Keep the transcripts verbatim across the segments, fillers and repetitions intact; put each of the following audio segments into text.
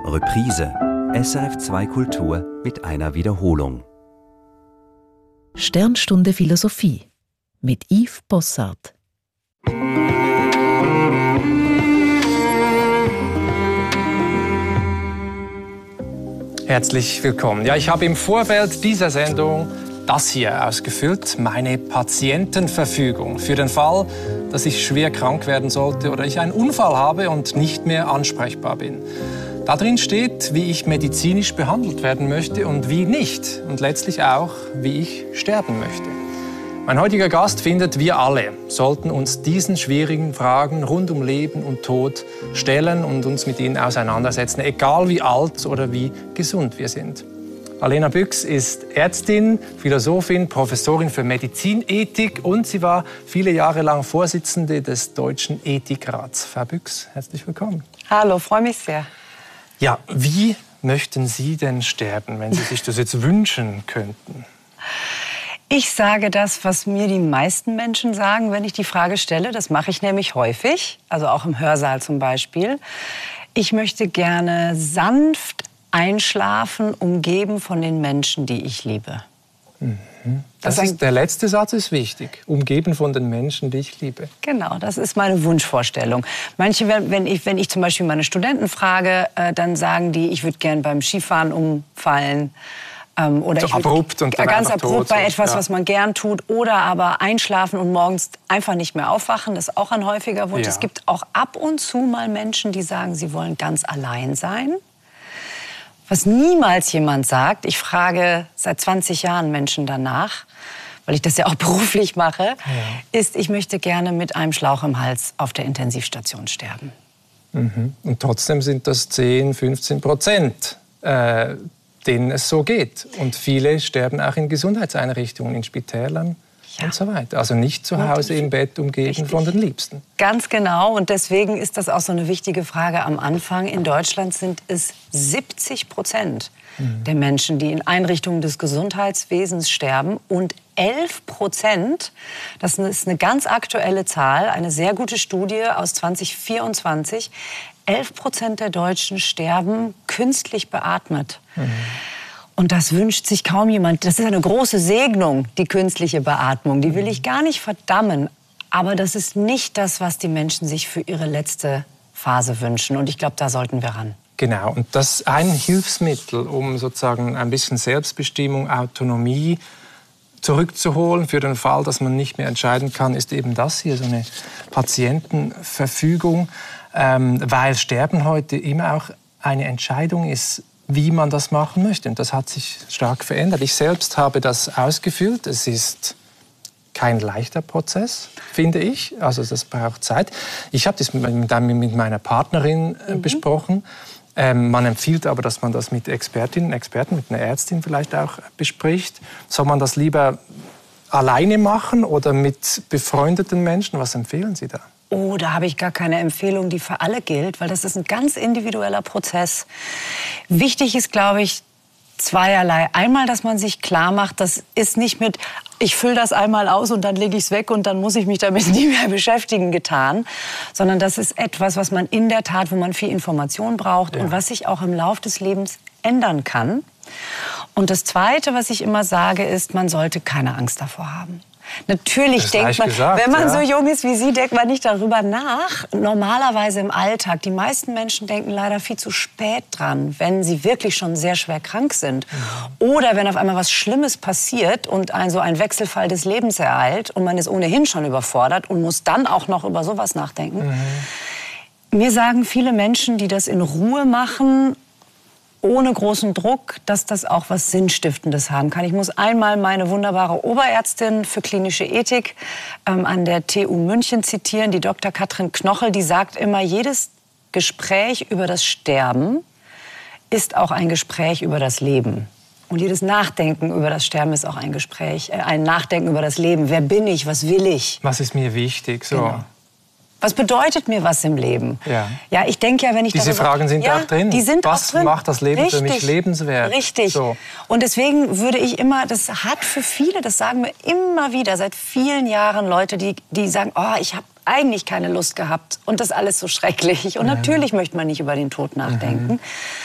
Reprise. S R F zwei Kultur mit einer Wiederholung. Sternstunde Philosophie mit Yves Bossart. Herzlich willkommen. Ja, ich habe im Vorfeld dieser Sendung das hier ausgefüllt, meine Patientenverfügung für den Fall, dass ich schwer krank werden sollte oder ich einen Unfall habe und nicht mehr ansprechbar bin. Da drin steht, wie ich medizinisch behandelt werden möchte und wie nicht und letztlich auch, wie ich sterben möchte. Mein heutiger Gast findet, wir alle sollten uns diesen schwierigen Fragen rund um Leben und Tod stellen und uns mit ihnen auseinandersetzen, egal wie alt oder wie gesund wir sind. Alena Büchs ist Ärztin, Philosophin, Professorin für Medizinethik und sie war viele Jahre lang Vorsitzende des Deutschen Ethikrats. Frau Büchs, herzlich willkommen. Hallo, freue mich sehr. Ja, wie möchten Sie denn sterben, wenn Sie sich das jetzt wünschen könnten? Ich sage das, was mir die meisten Menschen sagen, wenn ich die Frage stelle. Das mache ich nämlich häufig, also auch im Hörsaal zum Beispiel. Ich möchte gerne sanft einschlafen, umgeben von den Menschen, die ich liebe. Mhm. Das, das ist, der letzte Satz ist wichtig. Umgeben von den Menschen, die ich liebe. Genau, das ist meine Wunschvorstellung. Manche, wenn ich, wenn ich zum Beispiel meine Studenten frage, äh, dann sagen die, ich würde gern beim Skifahren umfallen. Ähm, oder so ich abrupt und dann ganz abrupt tot, bei etwas, ja. was man gern tut. Oder aber einschlafen und morgens einfach nicht mehr aufwachen. Das ist auch ein häufiger Wunsch. Ja. Es gibt auch ab und zu mal Menschen, die sagen, sie wollen ganz allein sein. Was niemals jemand sagt, ich frage seit zwanzig Jahren Menschen danach, weil ich das ja auch beruflich mache, ja. ist, ich möchte gerne mit einem Schlauch im Hals auf der Intensivstation sterben. Mhm. Und trotzdem sind das zehn, fünfzehn Prozent, äh, denen es so geht. Und viele sterben auch in Gesundheitseinrichtungen, in Spitälern. Ja. Und so weiter. Also nicht zu Hause im Bett umgeben Richtig. Von den Liebsten. Ganz genau. Und deswegen ist das auch so eine wichtige Frage am Anfang. In Deutschland sind es siebzig Prozent mhm. der Menschen, die in Einrichtungen des Gesundheitswesens sterben. Und elf Prozent, das ist eine ganz aktuelle Zahl, eine sehr gute Studie aus zwanzig vierundzwanzig, elf Prozent der Deutschen sterben künstlich beatmet. Mhm. Und das wünscht sich kaum jemand. Das ist eine große Segnung, die künstliche Beatmung. Die will ich gar nicht verdammen. Aber das ist nicht das, was die Menschen sich für ihre letzte Phase wünschen. Und ich glaube, da sollten wir ran. Genau. Und das ist ein Hilfsmittel, um sozusagen ein bisschen Selbstbestimmung, Autonomie zurückzuholen für den Fall, dass man nicht mehr entscheiden kann, ist eben das hier, so eine Patientenverfügung. Ähm, weil Sterben heute immer auch eine Entscheidung ist, wie man das machen möchte. Und das hat sich stark verändert. Ich selbst habe das ausgefüllt. Es ist kein leichter Prozess, finde ich. Also das braucht Zeit. Ich habe das mit meiner Partnerin mhm. besprochen. Ähm, man empfiehlt aber, dass man das mit Expertinnen, Experten, mit einer Ärztin vielleicht auch bespricht. Soll man das lieber alleine machen oder mit befreundeten Menschen? Was empfehlen Sie da? Oh, da habe ich gar keine Empfehlung, die für alle gilt, weil das ist ein ganz individueller Prozess. Wichtig ist, glaube ich, zweierlei. Einmal, dass man sich klar macht, das ist nicht mit, ich fülle das einmal aus und dann lege ich es weg und dann muss ich mich damit nie mehr beschäftigen, getan. Sondern das ist etwas, was man in der Tat, wo man viel Information braucht ja. und was sich auch im Laufe des Lebens ändern kann. Und das Zweite, was ich immer sage, ist, man sollte keine Angst davor haben. Natürlich denkt man, gesagt, wenn man ja. so jung ist wie Sie, denkt man nicht darüber nach. Normalerweise im Alltag, die meisten Menschen denken leider viel zu spät dran, wenn sie wirklich schon sehr schwer krank sind. Mhm. Oder wenn auf einmal was Schlimmes passiert und ein, so ein Wechselfall des Lebens ereilt und man ist ohnehin schon überfordert und muss dann auch noch über sowas nachdenken. Mhm. Mir sagen viele Menschen, die das in Ruhe machen, ohne großen Druck, dass das auch was Sinnstiftendes haben kann. Ich muss einmal meine wunderbare Oberärztin für klinische Ethik ähm, an der T U München zitieren, die Doktor Katrin Knochel, die sagt immer, jedes Gespräch über das Sterben ist auch ein Gespräch über das Leben. Und jedes Nachdenken über das Sterben ist auch ein Gespräch, äh, ein Nachdenken über das Leben. Wer bin ich? Was will ich? Was ist mir wichtig? So. Genau. Was bedeutet mir was im Leben? Ja, ja ich denke ja, wenn ich Diese darüber, Fragen sind ja, auch drin. Die sind was auch drin. macht das Leben Richtig, für mich lebenswert? Richtig. So. Und deswegen würde ich immer, das hat für viele, das sagen wir immer wieder, seit vielen Jahren Leute, die, die sagen, oh, ich habe eigentlich keine Lust gehabt und das ist alles so schrecklich. Und ja. natürlich möchte man nicht über den Tod nachdenken. Mhm.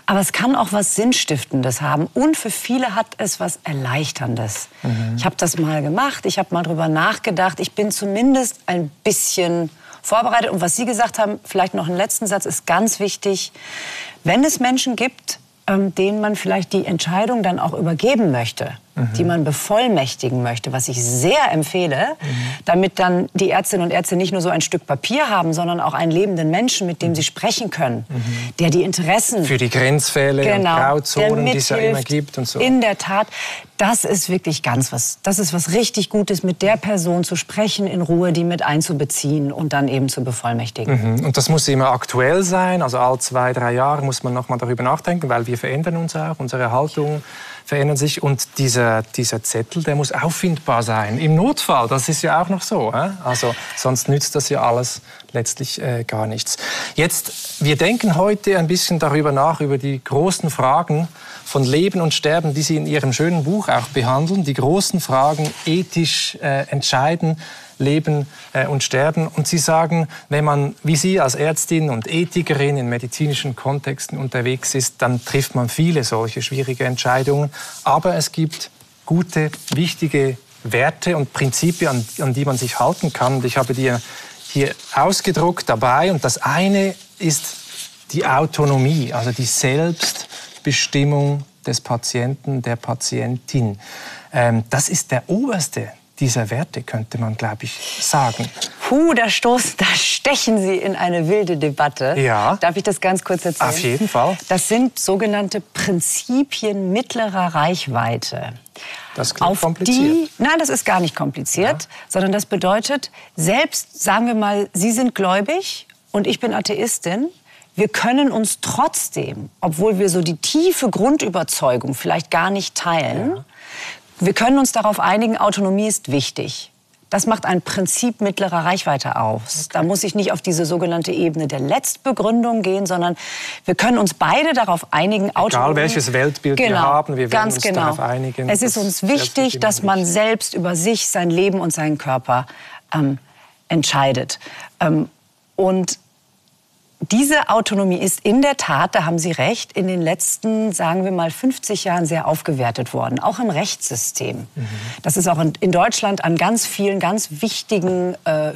Aber es kann auch was Sinnstiftendes haben. Und für viele hat es was Erleichterndes. Mhm. Ich habe das mal gemacht, ich habe mal drüber nachgedacht. Ich bin zumindest ein bisschen vorbereitet. Und was Sie gesagt haben, vielleicht noch einen letzten Satz, ist ganz wichtig. Wenn es Menschen gibt, ähm, denen man vielleicht die Entscheidung dann auch übergeben möchte, mhm. die man bevollmächtigen möchte, was ich sehr empfehle, mhm. damit dann die Ärztinnen und Ärzte nicht nur so ein Stück Papier haben, sondern auch einen lebenden Menschen, mit dem sie sprechen können, mhm. der die Interessen... Für die Grenzfälle genau, und Grauzonen, die es ja immer gibt und so. In der Tat, das ist wirklich ganz was, das ist was richtig Gutes, mit der Person zu sprechen, in Ruhe die mit einzubeziehen und dann eben zu bevollmächtigen. Mhm. Und das muss immer aktuell sein, also alle zwei, drei Jahre muss man noch mal darüber nachdenken, weil wir verändern uns auch, unsere Haltung verändern sich und dieser, dieser Zettel, der muss auffindbar sein. Im Notfall, das ist ja auch noch so. Äh? Also sonst nützt das ja alles letztlich äh, gar nichts. Jetzt, wir denken heute ein bisschen darüber nach, über die großen Fragen von Leben und Sterben, die Sie in Ihrem schönen Buch auch behandeln. Die großen Fragen, ethisch äh, entscheiden, Leben äh, und Sterben. Und Sie sagen, wenn man wie Sie als Ärztin und Ethikerin in medizinischen Kontexten unterwegs ist, dann trifft man viele solche schwierige Entscheidungen. Aber es gibt gute, wichtige Werte und Prinzipien, an, an die man sich halten kann. Und ich habe die hier ausgedruckt dabei. Und das eine ist die Autonomie, also die Selbstbestimmung des Patienten, der Patientin. Ähm, das ist der oberste dieser Werte, könnte man, glaube ich, sagen. Puh, da stoßen, da stechen Sie in eine wilde Debatte. Ja. Darf ich das ganz kurz erzählen? Auf jeden Fall. Das sind sogenannte Prinzipien mittlerer Reichweite. Das klingt Auf kompliziert. Die, nein, das ist gar nicht kompliziert, ja. sondern das bedeutet, selbst, sagen wir mal, Sie sind gläubig und ich bin Atheistin, wir können uns trotzdem, obwohl wir so die tiefe Grundüberzeugung vielleicht gar nicht teilen, ja. wir können uns darauf einigen, Autonomie ist wichtig. Das macht ein Prinzip mittlerer Reichweite aus. Okay. Da muss ich nicht auf diese sogenannte Ebene der Letztbegründung gehen, sondern wir können uns beide darauf einigen, Autonomie... Egal welches Weltbild genau, wir haben, wir werden ganz uns genau. darauf einigen. Es ist uns wichtig, dass man selbst über sich, sein Leben und seinen Körper ähm, entscheidet. Ähm, und diese Autonomie ist in der Tat, da haben Sie recht, in den letzten, sagen wir mal, fünfzig Jahren sehr aufgewertet worden, auch im Rechtssystem. Mhm. Das ist auch in Deutschland an ganz vielen, ganz wichtigen, äh,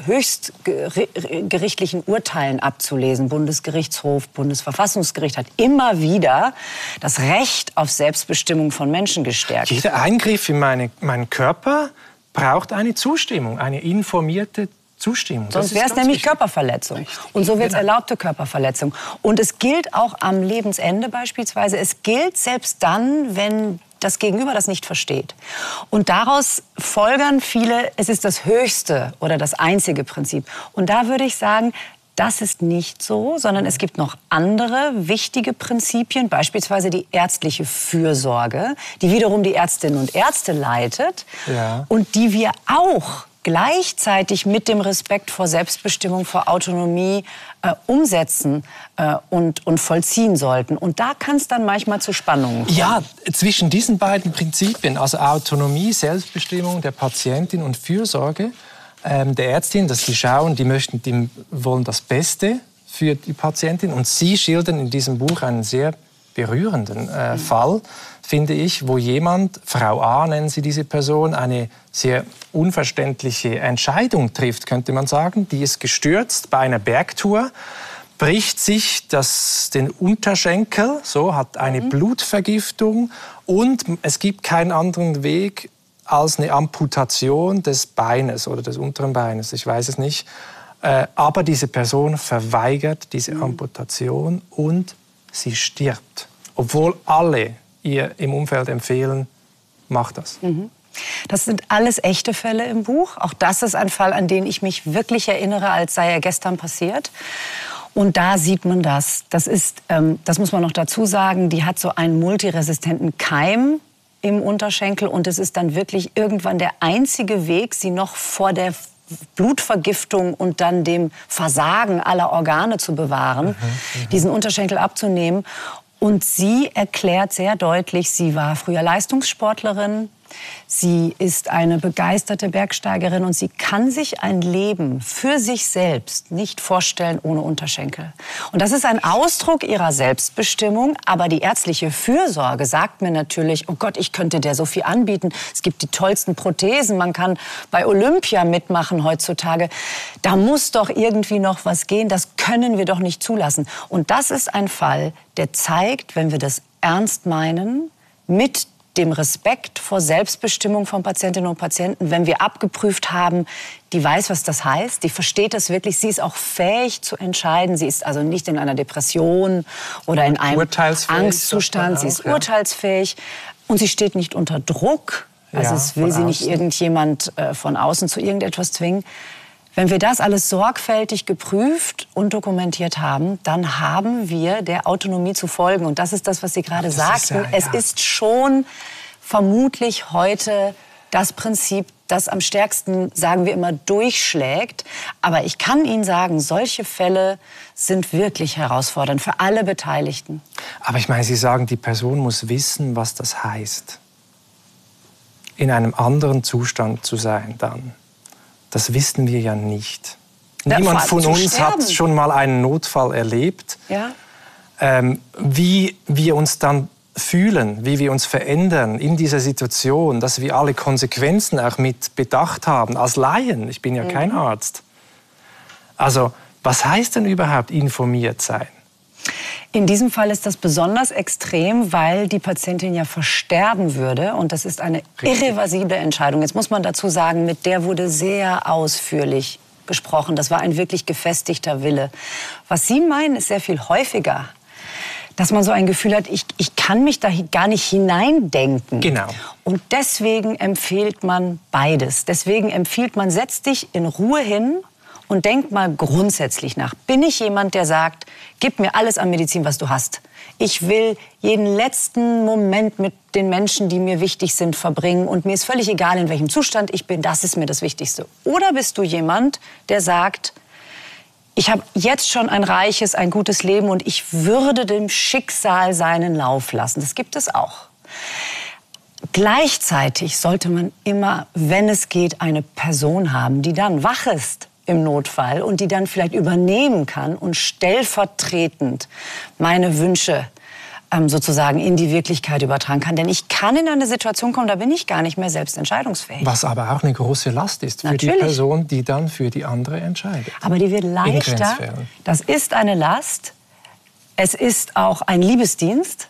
höchstgerichtlichen Urteilen abzulesen. Bundesgerichtshof, Bundesverfassungsgericht hat immer wieder das Recht auf Selbstbestimmung von Menschen gestärkt. Jeder Eingriff in meine, meinen Körper braucht eine Zustimmung, eine informierte Zustimmung. Sonst wäre es nämlich wichtig. Körperverletzung. Richtig. Und so wird es genau. erlaubte Körperverletzung. Und es gilt auch am Lebensende beispielsweise. Es gilt selbst dann, wenn das Gegenüber das nicht versteht. Und daraus folgern viele, es ist das höchste oder das einzige Prinzip. Und da würde ich sagen, das ist nicht so, sondern es gibt noch andere wichtige Prinzipien, beispielsweise die ärztliche Fürsorge, die wiederum die Ärztinnen und Ärzte leitet ja. und die wir auch gleichzeitig mit dem Respekt vor Selbstbestimmung, vor Autonomie äh, umsetzen äh, und, und vollziehen sollten. Und da kann es dann manchmal zu Spannungen kommen. Ja, zwischen diesen beiden Prinzipien, also Autonomie, Selbstbestimmung der Patientin und Fürsorge ähm, der Ärztin, dass die schauen, die möchten, die wollen das Beste für die Patientin. Und Sie schildern in diesem Buch einen sehr berührenden äh, mhm. Fall, finde ich, wo jemand, Frau A nennen Sie diese Person, eine sehr unverständliche Entscheidung trifft, könnte man sagen. Die ist gestürzt bei einer Bergtour, bricht sich das, den Unterschenkel, so, hat eine mhm. Blutvergiftung und es gibt keinen anderen Weg als eine Amputation des Beines oder des unteren Beines, ich weiß es nicht. Äh, aber diese Person verweigert diese mhm. Amputation und sie stirbt, obwohl alle ihr im Umfeld empfehlen, macht das. Mhm. Das sind alles echte Fälle im Buch. Auch das ist ein Fall, an den ich mich wirklich erinnere, als sei er gestern passiert. Und da sieht man das. Das ist, ähm, das muss man noch dazu sagen, die hat so einen multiresistenten Keim im Unterschenkel. Und es ist dann wirklich irgendwann der einzige Weg, sie noch vor der Blutvergiftung und dann dem Versagen aller Organe zu bewahren, mhm, diesen Unterschenkel abzunehmen. Und sie erklärt sehr deutlich, sie war früher Leistungssportlerin. Sie ist eine begeisterte Bergsteigerin und sie kann sich ein Leben für sich selbst nicht vorstellen ohne Unterschenkel. Und das ist ein Ausdruck ihrer Selbstbestimmung, aber die ärztliche Fürsorge sagt mir natürlich, oh Gott, ich könnte der so viel anbieten. Es gibt die tollsten Prothesen, man kann bei Olympia mitmachen heutzutage. Da muss doch irgendwie noch was gehen, das können wir doch nicht zulassen. Und das ist ein Fall, der zeigt, wenn wir das ernst meinen, mit dem Respekt vor Selbstbestimmung von Patientinnen und Patienten, wenn wir abgeprüft haben, die weiß, was das heißt, die versteht das wirklich, sie ist auch fähig zu entscheiden, sie ist also nicht in einer Depression oder in einem Angstzustand, sie ist urteilsfähig und sie steht nicht unter Druck, also ja, es will sie nicht irgendjemand äh, von außen zu irgendetwas zwingen. Wenn wir das alles sorgfältig geprüft und dokumentiert haben, dann haben wir der Autonomie zu folgen. Und das ist das, was Sie gerade sagten. Ja, ja. Es ist schon vermutlich heute das Prinzip, das am stärksten, sagen wir immer, durchschlägt. Aber ich kann Ihnen sagen, solche Fälle sind wirklich herausfordernd für alle Beteiligten. Aber ich meine, Sie sagen, die Person muss wissen, was das heißt, in einem anderen Zustand zu sein dann. Das wissen wir ja nicht. Ja, niemand von uns sterben. Hat schon mal einen Notfall erlebt. Ja. Ähm, wie wir uns dann fühlen, wie wir uns verändern in dieser Situation, dass wir alle Konsequenzen auch mit bedacht haben, als Laien. Ich bin ja mhm. kein Arzt. Also, was heißt denn überhaupt informiert sein? In diesem Fall ist das besonders extrem, weil die Patientin ja versterben würde. Und das ist eine Richtig. irreversible Entscheidung. Jetzt muss man dazu sagen, mit der wurde sehr ausführlich gesprochen. Das war ein wirklich gefestigter Wille. Was Sie meinen, ist sehr viel häufiger, dass man so ein Gefühl hat, ich, ich kann mich da gar nicht hineindenken. Genau. Und deswegen empfiehlt man beides. Deswegen empfiehlt man, setz dich in Ruhe hin und denk mal grundsätzlich nach. Bin ich jemand, der sagt, gib mir alles an Medizin, was du hast. Ich will jeden letzten Moment mit den Menschen, die mir wichtig sind, verbringen. Und mir ist völlig egal, in welchem Zustand ich bin. Das ist mir das Wichtigste. Oder bist du jemand, der sagt, ich habe jetzt schon ein reiches, ein gutes Leben und ich würde dem Schicksal seinen Lauf lassen. Das gibt es auch. Gleichzeitig sollte man immer, wenn es geht, eine Person haben, die dann wach ist im Notfall und die dann vielleicht übernehmen kann und stellvertretend meine Wünsche ähm, sozusagen in die Wirklichkeit übertragen kann. Denn ich kann in eine Situation kommen, da bin ich gar nicht mehr selbst entscheidungsfähig. Was aber auch eine große Last ist für Natürlich. die Person, die dann für die andere entscheidet. Aber die wird leichter. Das ist eine Last. Es ist auch ein Liebesdienst.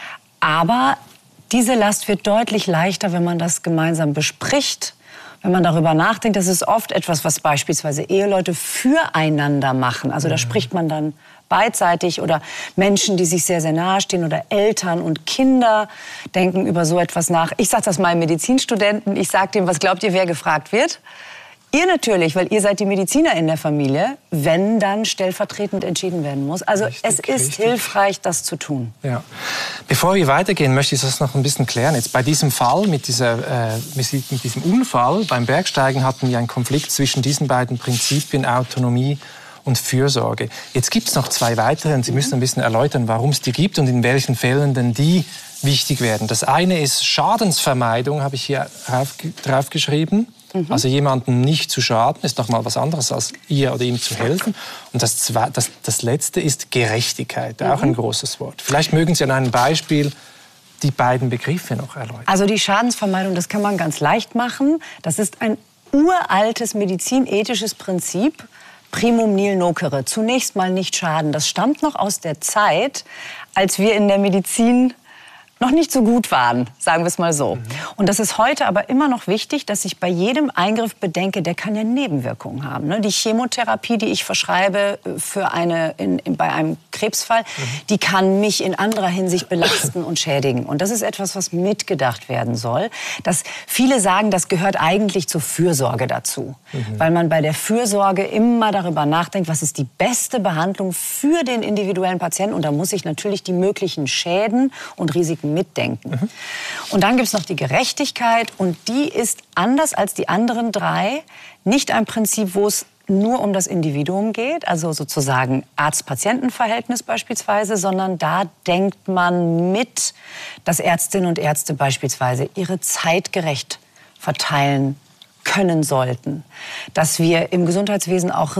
Aber diese Last wird deutlich leichter, wenn man das gemeinsam bespricht. Wenn man darüber nachdenkt, das ist oft etwas, was beispielsweise Eheleute füreinander machen. Also da spricht man dann beidseitig oder Menschen, die sich sehr, sehr nahe stehen oder Eltern und Kinder denken über so etwas nach. Ich sage das meinen Medizinstudenten, ich sage dem, was glaubt ihr, wer gefragt wird? Ihr natürlich, weil ihr seid die Mediziner in der Familie, wenn dann stellvertretend entschieden werden muss. Also richtig, es ist richtig. hilfreich, das zu tun. Ja. Bevor wir weitergehen, möchte ich das noch ein bisschen klären. Jetzt bei diesem Fall, mit, dieser, äh, mit diesem Unfall beim Bergsteigen hatten wir einen Konflikt zwischen diesen beiden Prinzipien, Autonomie und Fürsorge. Jetzt gibt es noch zwei weitere und Sie müssen ein bisschen erläutern, warum es die gibt und in welchen Fällen denn die wichtig werden. Das eine ist Schadensvermeidung, habe ich hier drauf, drauf geschrieben. Also jemandem nicht zu schaden, ist doch mal was anderes, als ihr oder ihm zu helfen. Und das, Zwe das, das Letzte ist Gerechtigkeit, auch ein großes Wort. Vielleicht mögen Sie an einem Beispiel die beiden Begriffe noch erläutern. Also die Schadensvermeidung, das kann man ganz leicht machen. Das ist ein uraltes medizinethisches Prinzip. Primum nihil nocere, zunächst mal nicht schaden. Das stammt noch aus der Zeit, als wir in der Medizin noch nicht so gut waren, sagen wir es mal so. Mhm. Und das ist heute aber immer noch wichtig, dass ich bei jedem Eingriff bedenke, der kann ja Nebenwirkungen haben. Ne? Die Chemotherapie, die ich verschreibe für eine, in, in, bei einem Krebsfall, mhm. die kann mich in anderer Hinsicht belasten und schädigen. Und das ist etwas, was mitgedacht werden soll. Dass viele sagen, das gehört eigentlich zur Fürsorge dazu. Mhm. Weil man bei der Fürsorge immer darüber nachdenkt, was ist die beste Behandlung für den individuellen Patienten. Und da muss ich natürlich die möglichen Schäden und Risiken mitdenken. Mhm. Und dann gibt es noch die Gerechtigkeit und die ist anders als die anderen drei nicht ein Prinzip, wo es nur um das Individuum geht, also sozusagen Arzt-Patienten-Verhältnis beispielsweise, sondern da denkt man mit, dass Ärztinnen und Ärzte beispielsweise ihre Zeit gerecht verteilen können sollten, dass wir im Gesundheitswesen auch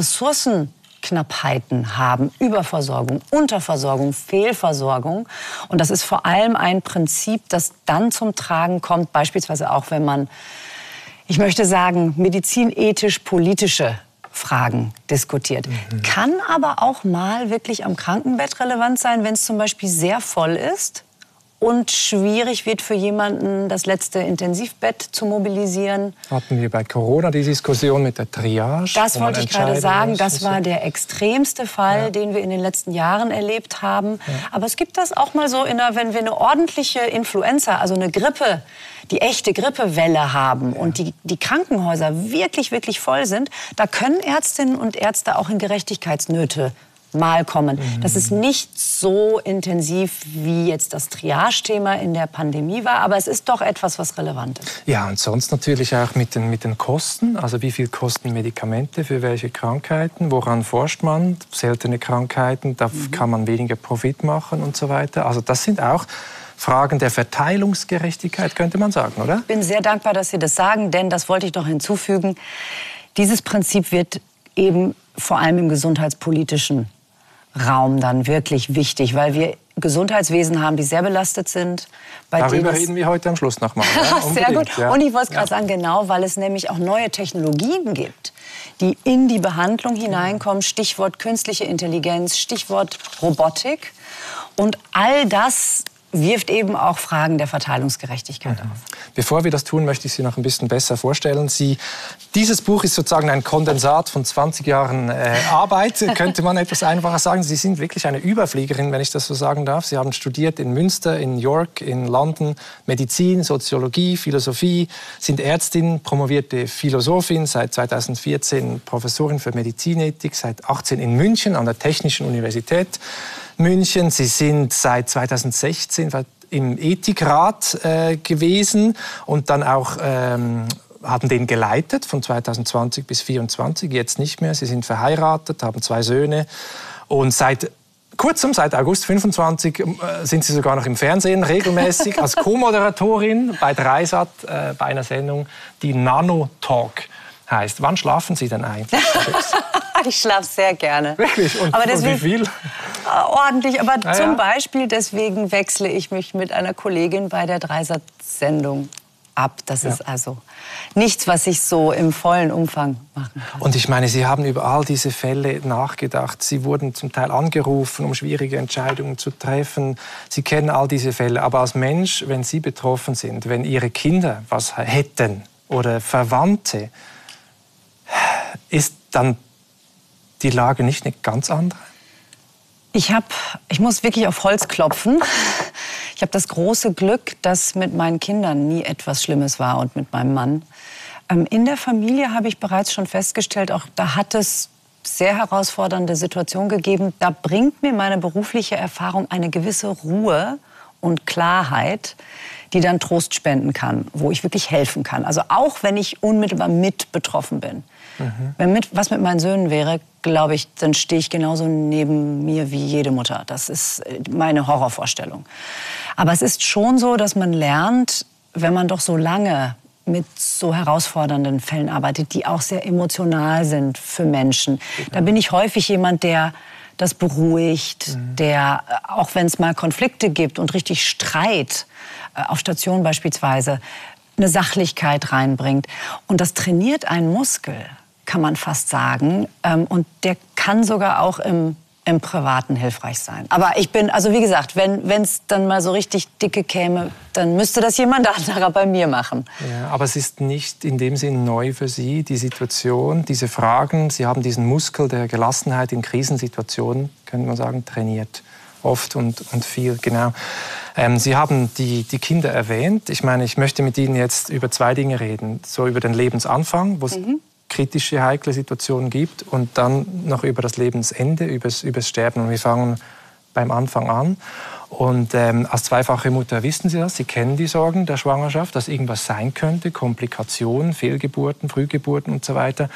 Ressourcenknappheiten haben, Überversorgung, Unterversorgung, Fehlversorgung. Und das ist vor allem ein Prinzip, das dann zum Tragen kommt, beispielsweise auch, wenn man, ich möchte sagen, medizinethisch-politische Fragen diskutiert. Mhm. Kann aber auch mal wirklich am Krankenbett relevant sein, wenn es zum Beispiel sehr voll ist und schwierig wird für jemanden, das letzte Intensivbett zu mobilisieren. Hatten wir bei Corona die Diskussion mit der Triage? Das wollte ich gerade sagen. Das war so. der extremste Fall, ja. den wir in den letzten Jahren erlebt haben. Ja. Aber es gibt das auch mal so, in einer, wenn wir eine ordentliche Influenza, also eine Grippe, die echte Grippewelle haben ja. und die, die Krankenhäuser wirklich, wirklich voll sind, da können Ärztinnen und Ärzte auch in Gerechtigkeitsnöte mal kommen. Mhm. Das ist nicht so intensiv, wie jetzt das Triage-Thema in der Pandemie war, aber es ist doch etwas, was relevant ist. Ja, und sonst natürlich auch mit den, mit den Kosten. Also wie viel kosten Medikamente für welche Krankheiten? Woran forscht man? Seltene Krankheiten, da mhm. kann man weniger Profit machen und so weiter. Also das sind auch Fragen der Verteilungsgerechtigkeit, könnte man sagen, oder? Ich bin sehr dankbar, dass Sie das sagen, denn das wollte ich noch hinzufügen. Dieses Prinzip wird eben vor allem im gesundheitspolitischen Raum dann wirklich wichtig, weil wir Gesundheitswesen haben, die sehr belastet sind. Bei Darüber reden wir heute am Schluss nochmal. Ja, sehr gut. Ja. Und ich wollte es gerade ja. sagen, genau, weil es nämlich auch neue Technologien gibt, die in die Behandlung hineinkommen. Stichwort künstliche Intelligenz, Stichwort Robotik. Und all das wirft eben auch Fragen der Verteilungsgerechtigkeit mhm. auf. Bevor wir das tun, möchte ich Sie noch ein bisschen besser vorstellen. Sie, dieses Buch ist sozusagen ein Kondensat von zwanzig Jahren äh, Arbeit, könnte man etwas einfacher sagen. Sie sind wirklich eine Überfliegerin, wenn ich das so sagen darf. Sie haben studiert in Münster, in York, in London, Medizin, Soziologie, Philosophie, sind Ärztin, promovierte Philosophin, seit zweitausendvierzehn Professorin für Medizinethik, seit achtzehn in München an der Technischen Universität München. Sie sind seit zweitausendsechzehn im Ethikrat äh, gewesen und dann auch ähm, haben den geleitet von zweitausendzwanzig bis zweitausendsvierundzwanzig. Jetzt nicht mehr. Sie sind verheiratet, haben zwei Söhne und seit kurzem, seit August fünfundzwanzig, äh, sind Sie sogar noch im Fernsehen regelmäßig als Co-Moderatorin bei Dreisat äh, bei einer Sendung, die Nano Talk heißt. Wann schlafen Sie denn eigentlich? Ich schlafe sehr gerne. Wirklich? Und, aber deswegen, und wie viel? Ordentlich, aber Na zum ja. Beispiel deswegen wechsle ich mich mit einer Kollegin bei der Dreisat-Sendung ab. Das ja. ist also nichts, was ich so im vollen Umfang machen kann. Und ich meine, Sie haben über all diese Fälle nachgedacht. Sie wurden zum Teil angerufen, um schwierige Entscheidungen zu treffen. Sie kennen all diese Fälle. Aber als Mensch, wenn Sie betroffen sind, wenn Ihre Kinder was hätten oder Verwandte, ist dann die Lage nicht eine ganz andere? Ich, hab, ich muss wirklich auf Holz klopfen. Ich habe das große Glück, dass mit meinen Kindern nie etwas Schlimmes war und mit meinem Mann. Ähm, in der Familie habe ich bereits schon festgestellt, auch da hat es sehr herausfordernde Situationen gegeben. Da bringt mir meine berufliche Erfahrung eine gewisse Ruhe und Klarheit, die dann Trost spenden kann, wo ich wirklich helfen kann. Also auch wenn ich unmittelbar mit betroffen bin. Mhm. Wenn mit, was mit meinen Söhnen wäre, glaube ich, dann stehe ich genauso neben mir wie jede Mutter. Das ist meine Horrorvorstellung. Aber es ist schon so, dass man lernt, wenn man doch so lange mit so herausfordernden Fällen arbeitet, die auch sehr emotional sind für Menschen. Ja. Da bin ich häufig jemand, der das beruhigt, mhm. der, auch wenn es mal Konflikte gibt und richtig Streit, auf Station beispielsweise, eine Sachlichkeit reinbringt. Und das trainiert einen Muskel, kann man fast sagen. Und der kann sogar auch im, im Privaten hilfreich sein. Aber ich bin, also wie gesagt, wenn es dann mal so richtig dicke käme, dann müsste das jemand anderer bei mir machen. Ja, aber es ist nicht in dem Sinn neu für Sie, die Situation, diese Fragen. Sie haben diesen Muskel der Gelassenheit in Krisensituationen, könnte man sagen, trainiert. Oft und, und viel, genau. Ähm, Sie haben die, die Kinder erwähnt. Ich meine, ich möchte mit Ihnen jetzt über zwei Dinge reden. So über den Lebensanfang, wo es mhm. kritische, heikle Situationen gibt, und dann noch über das Lebensende, übers, übers Sterben. Und wir fangen beim Anfang an. Und ähm, als zweifache Mutter wissen Sie das, Sie kennen die Sorgen der Schwangerschaft, dass irgendwas sein könnte, Komplikationen, Fehlgeburten, Frühgeburten und so weiter.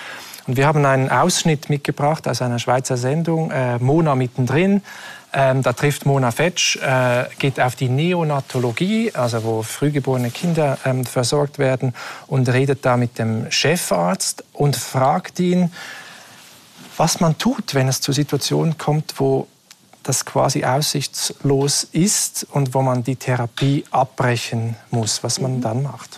Und wir haben einen Ausschnitt mitgebracht aus einer Schweizer Sendung, äh, Mona mittendrin. Ähm, da trifft Mona Fetsch, äh, geht auf die Neonatologie, also wo frühgeborene Kinder ähm, versorgt werden, und redet da mit dem Chefarzt und fragt ihn, was man tut, wenn es zu Situationen kommt, wo das quasi aussichtslos ist und wo man die Therapie abbrechen muss, was man dann macht.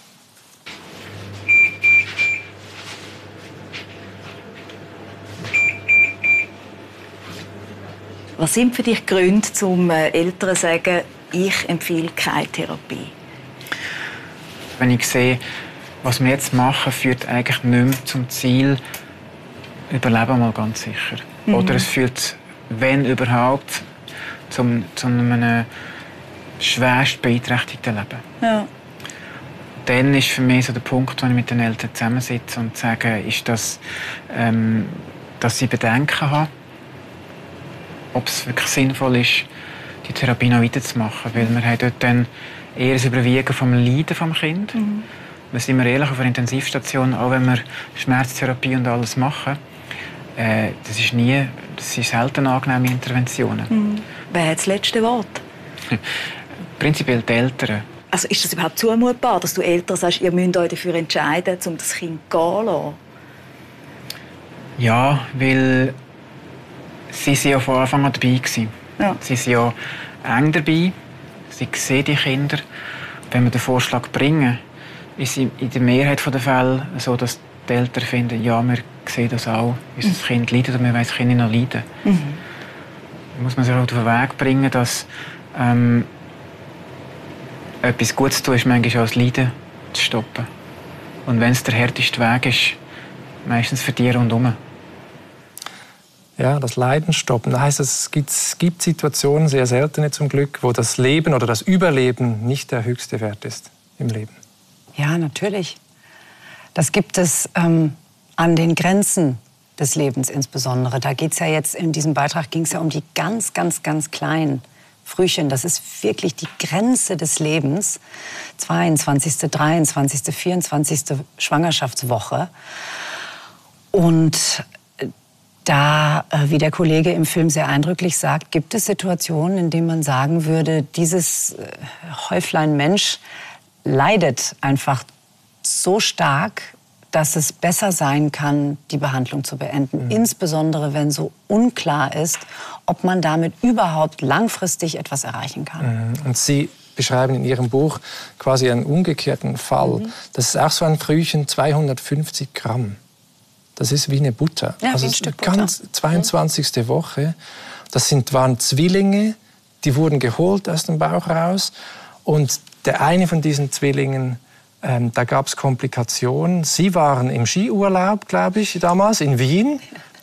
Was sind für dich Gründe, zum Eltern zu sagen, ich empfehle keine Therapie? Wenn ich sehe, was wir jetzt machen, führt eigentlich nicht mehr zum Ziel, überleben mal ganz sicher. Mhm. Oder es führt, wenn überhaupt, zum, zu einem schwerst beeinträchtigten Leben. Ja. Dann ist für mich so der Punkt, wo ich mit den Eltern zusammensitze und sage, ist das, ähm, dass sie Bedenken haben, ob es wirklich sinnvoll ist, die Therapie noch weiterzumachen. Weil wir haben dort dann eher das Überwiegen vom Leiden vom Kind. Mhm. Wir sind ehrlich, auf der Intensivstation, auch wenn wir Schmerztherapie und alles machen, äh, das ist nie, das sind selten angenehme Interventionen. Mhm. Wer hat das letzte Wort? Prinzipiell die Eltern. Also ist das überhaupt zumutbar, dass du Eltern sagst, ihr müsst euch dafür entscheiden, um das Kind gehen zu lassen? Ja, weil sie waren ja von Anfang an dabei. Ja. Sie sind ja eng dabei. Sie sehen die Kinder. Wenn wir den Vorschlag bringen, ist es in der Mehrheit der Fälle so, dass die Eltern finden, ja, wir sehen das auch. Unser mhm. Kind leidet und wir wollen das Kind nicht noch leiden. Mhm. Da muss man sich auch auf den Weg bringen, dass ähm, etwas Gutes zu tun ist, manchmal auch das Leiden zu stoppen. Und wenn es der härteste Weg ist, meistens für die rundherum. Ja, das Leiden stoppen. Das heisst, es gibt, es gibt Situationen, sehr seltene zum Glück, wo das Leben oder das Überleben nicht der höchste Wert ist im Leben. Ja, natürlich. Das gibt es ähm, an den Grenzen des Lebens insbesondere. Da geht's ja jetzt, in diesem Beitrag ging es ja um die ganz, ganz, ganz kleinen Frühchen. Das ist wirklich die Grenze des Lebens. zweiundzwanzigste, dreiundzwanzigste, vierundzwanzigste Schwangerschaftswoche. Und da, wie der Kollege im Film sehr eindrücklich sagt, gibt es Situationen, in denen man sagen würde, dieses Häuflein Mensch leidet einfach so stark, dass es besser sein kann, die Behandlung zu beenden. Mhm. Insbesondere, wenn so unklar ist, ob man damit überhaupt langfristig etwas erreichen kann. Mhm. Und Sie beschreiben in Ihrem Buch quasi einen umgekehrten Fall. Mhm. Das ist auch so ein Frühchen, zweihundertfünfzig Gramm. Das ist wie eine Butter. Ja, also wie ein Stück Butter. Ganz zweiundzwanzigste Woche. Das sind, waren Zwillinge, die wurden geholt aus dem Bauch raus. Und der eine von diesen Zwillingen, ähm, da gab es Komplikationen. Sie waren im Skiurlaub, glaube ich, damals in Wien.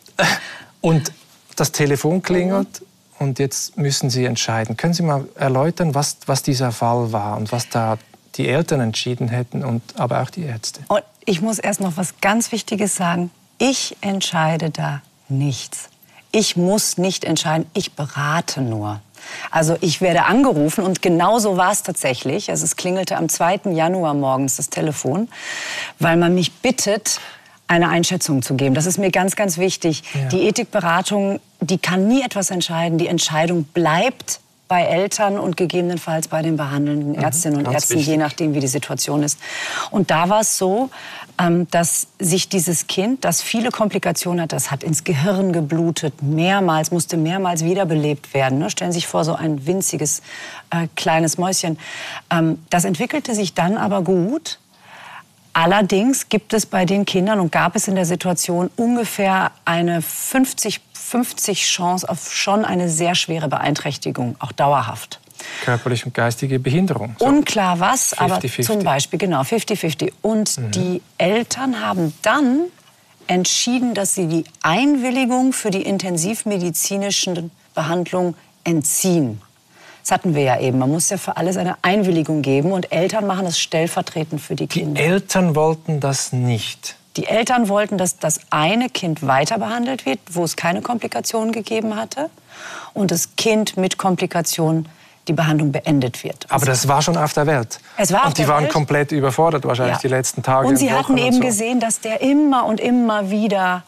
Und das Telefon klingelt und jetzt müssen Sie entscheiden. Können Sie mal erläutern, was, was dieser Fall war und was da die Eltern entschieden hätten, und aber auch die Ärzte? Und ich muss erst noch was ganz Wichtiges sagen. Ich entscheide da nichts. Ich muss nicht entscheiden, ich berate nur. Also ich werde angerufen und genau so war es tatsächlich. Also es klingelte am zweiten Januar morgens das Telefon, weil man mich bittet, eine Einschätzung zu geben. Das ist mir ganz, ganz wichtig. Ja. Die Ethikberatung, die kann nie etwas entscheiden. Die Entscheidung bleibt bei Eltern und gegebenenfalls bei den behandelnden Ärztinnen und Ärzten, je nachdem, wie die Situation ist. Und da war es so, dass sich dieses Kind, das viele Komplikationen hat, das hat ins Gehirn geblutet, mehrmals, musste mehrmals wiederbelebt werden. Stellen Sie sich vor, so ein winziges, äh, kleines Mäuschen. Das entwickelte sich dann aber gut. Allerdings gibt es bei den Kindern und gab es in der Situation ungefähr eine fünfzig fünfzig Chance auf schon eine sehr schwere Beeinträchtigung, auch dauerhaft. Körperliche und geistige Behinderung. So. Unklar was, fifty, aber fifty. Zum Beispiel, genau, fifty fifty. Und mhm. die Eltern haben dann entschieden, dass sie die Einwilligung für die intensivmedizinische Behandlung entziehen. Das hatten wir ja eben. Man muss ja für alles eine Einwilligung geben und Eltern machen das stellvertretend für die Kinder. Die Eltern wollten das nicht. Die Eltern wollten, dass das eine Kind weiter behandelt wird, wo es keine Komplikationen gegeben hatte, und das Kind mit Komplikationen die Behandlung beendet wird. Aber das war schon auf der Welt. Es war auf und die der waren Welt. komplett überfordert wahrscheinlich, ja, die letzten Tage. Und sie und hatten eben so. gesehen, dass der immer und immer wieder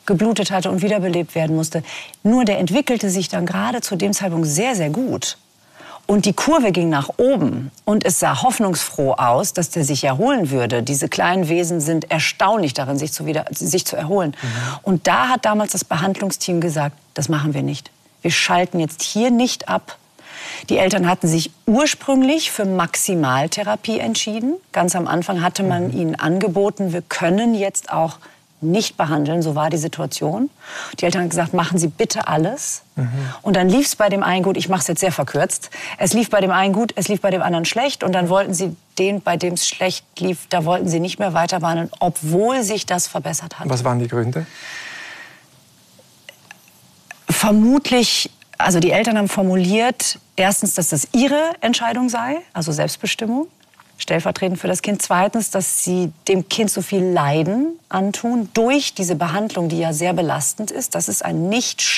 geblutet hatte und wiederbelebt werden musste. Nur der entwickelte sich dann gerade zu dem Zeitpunkt sehr, sehr gut. Und die Kurve ging nach oben und es sah hoffnungsfroh aus, dass der sich erholen würde. Diese kleinen Wesen sind erstaunlich darin, sich zu, wieder, sich zu erholen. Mhm. Und da hat damals das Behandlungsteam gesagt, das machen wir nicht. Wir schalten jetzt hier nicht ab. Die Eltern hatten sich ursprünglich für Maximaltherapie entschieden. Ganz am Anfang hatte man mhm. ihnen angeboten, wir können jetzt auch nicht behandeln, so war die Situation. Die Eltern haben gesagt, machen Sie bitte alles. Mhm. Und dann lief es bei dem einen gut, ich mache es jetzt sehr verkürzt, es lief bei dem einen gut, es lief bei dem anderen schlecht und dann wollten sie den, bei dem es schlecht lief, da wollten sie nicht mehr weiter behandeln, obwohl sich das verbessert hat. Was waren die Gründe? Vermutlich, also die Eltern haben formuliert, erstens, dass das ihre Entscheidung sei, also Selbstbestimmung. Stellvertretend für das Kind. Zweitens, dass sie dem Kind so viel Leiden antun durch diese Behandlung, die ja sehr belastend ist. Das ist ein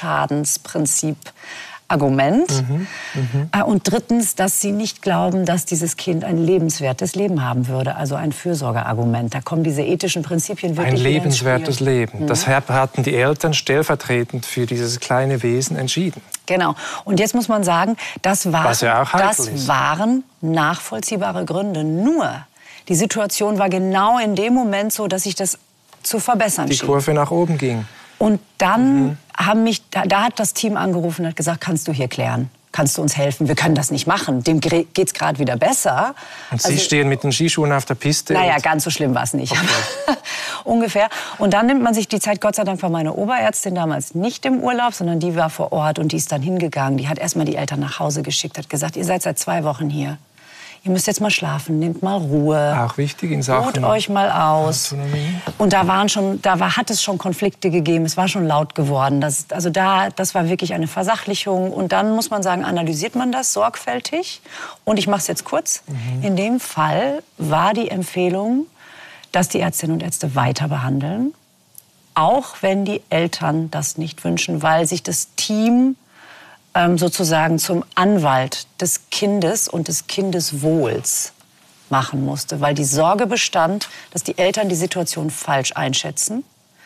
Nicht-Schadensprinzip-Argument. Mhm, mh. Und drittens, dass sie nicht glauben, dass dieses Kind ein lebenswertes Leben haben würde. Also ein Fürsorgeargument. Da kommen diese ethischen Prinzipien wirklich Ein lebenswertes Leben. Mhm. Das hatten die Eltern stellvertretend für dieses kleine Wesen entschieden. Genau. Und jetzt muss man sagen, das, war, Was ja auch das ist. waren nachvollziehbare Gründe. Nur, die Situation war genau in dem Moment so, dass sich das zu verbessern Die schien. Kurve nach oben ging. Und dann Mhm. haben mich, da, da hat das Team angerufen und hat gesagt, kannst du hier klären? Kannst du uns helfen? Wir können das nicht machen. Dem geht's gerade wieder besser. Und Sie Also, stehen mit den Skischuhen auf der Piste? naja, und ganz so schlimm war es nicht. Okay. Ungefähr. Und dann nimmt man sich die Zeit, Gott sei Dank war meine Oberärztin damals nicht im Urlaub, sondern die war vor Ort und die ist dann hingegangen. Die hat erstmal die Eltern nach Hause geschickt, hat gesagt, ihr seid seit zwei Wochen hier. Ihr müsst jetzt mal schlafen, nehmt mal Ruhe. Auch wichtig in Sachen Ruht euch mal aus. Autonomie. Und da waren schon, da war, hat es schon Konflikte gegeben. Es war schon laut geworden. Das, also da, das war wirklich eine Versachlichung. Und dann muss man sagen, analysiert man das sorgfältig. Und ich mache es jetzt kurz. Mhm. In dem Fall war die Empfehlung, dass die Ärztinnen und Ärzte weiter behandeln, auch wenn die Eltern das nicht wünschen, weil sich das Team sozusagen zum Anwalt des Kindes und des Kindeswohls machen musste, weil die Sorge bestand, dass die Eltern die Situation falsch einschätzen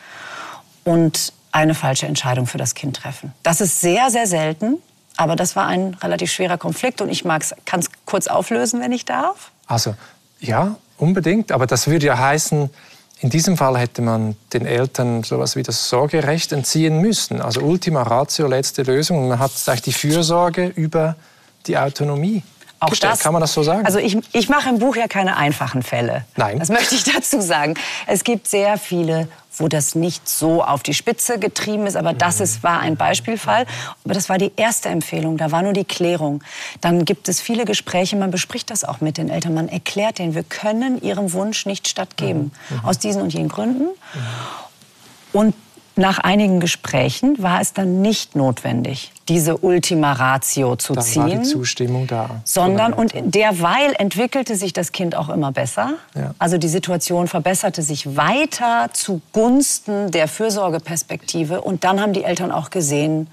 und eine falsche Entscheidung für das Kind treffen. Das ist sehr, sehr selten, aber das war ein relativ schwerer Konflikt und ich kann es kurz auflösen, wenn ich darf. Also, ja, unbedingt, aber das würde ja heißen, in diesem Fall hätte man den Eltern sowas wie das Sorgerecht entziehen müssen. Also Ultima Ratio, letzte Lösung. Man hat eigentlich die Fürsorge über die Autonomie. Auch gestellt. das, Kann man das so sagen? Also ich, ich mache im Buch ja keine einfachen Fälle. Nein. Das möchte ich dazu sagen. Es gibt sehr viele, wo das nicht so auf die Spitze getrieben ist. Aber das ist, war ein Beispielfall. Aber das war die erste Empfehlung. Da war nur die Klärung. Dann gibt es viele Gespräche. Man bespricht das auch mit den Eltern. Man erklärt denen, wir können ihrem Wunsch nicht stattgeben. Mhm. Aus diesen und jenen Gründen. Mhm. Und nach einigen Gesprächen war es dann nicht notwendig, diese Ultima Ratio zu dann ziehen. War die Zustimmung da. Sondern, und derweil entwickelte sich das Kind auch immer besser. Ja. Also die Situation verbesserte sich weiter zugunsten der Fürsorgeperspektive. Und dann haben die Eltern auch gesehen,